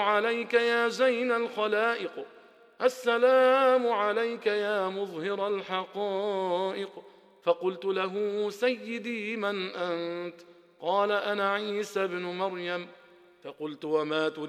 عليك يا زين الخلائق، السلام عليك يا مظهر الحقائق. فقلت له سيدي من أنت؟ قال أنا عيسى بن مريم. فقلت وما تريد